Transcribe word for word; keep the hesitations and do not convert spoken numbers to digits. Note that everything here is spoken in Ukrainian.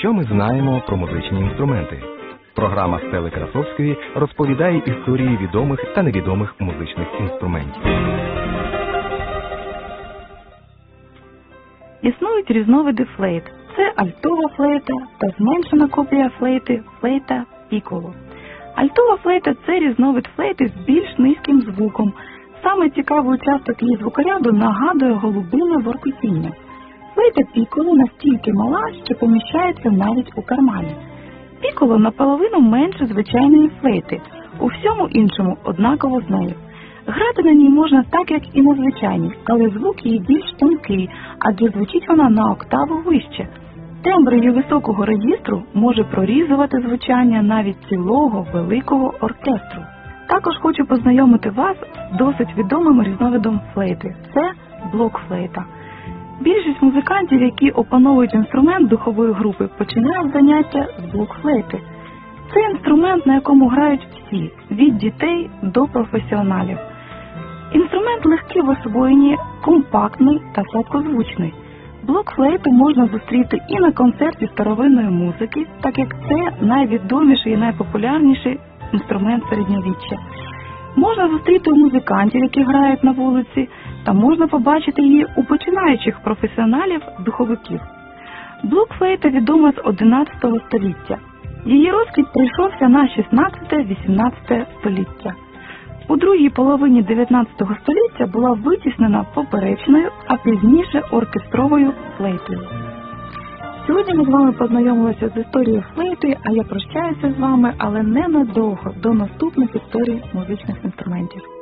Що ми знаємо про музичні інструменти? Програма Стели Красовської розповідає історії відомих та невідомих музичних інструментів. Існують різновиди флейт. Це альтова флейта та зменшена копія флейти – флейта пікколо. Альтова флейта – це різновид флейти з більш низьким звуком. Саме цікавий участок її звукоряду нагадує голубине воркотіння. Флейта пікколо настільки мала, що поміщається навіть у кармані. Пікколо наполовину менше звичайної флейти, у всьому іншому однаково з нею. Грати на ній можна так, як і на звичайній, але звук її більш тонкий, адже звучить вона на октаву вище. Тембр її високого регістру може прорізувати звучання навіть цілого великого оркестру. Також хочу познайомити вас з досить відомим різновидом флейти – це блокфлейта. Більшість музикантів, які опановують інструмент духової групи, починають заняття з блокфлейти. Це інструмент, на якому грають всі, від дітей до професіоналів. Інструмент легкий в освоєнні, компактний та сладкозвучний. Блокфлейту можна зустріти і на концерті старовинної музики, так як це найвідоміший і найпопулярніший інструмент середньовіччя. Можна зустріти у музикантів, які грають на вулиці, та можна побачити її у починаючих професіоналів-духовиків. Блокфлейта відома з одинадцятого століття. Її розквіт прийшовся на шістнадцяте-вісімнадцяте століття. У другій половині дев'ятнадцятого століття була витіснена поперечною, а пізніше оркестровою флейтою. Сьогодні ми з вами познайомилися з історією флейти, а я прощаюся з вами, але ненадовго, до наступних історій музичних інструментів.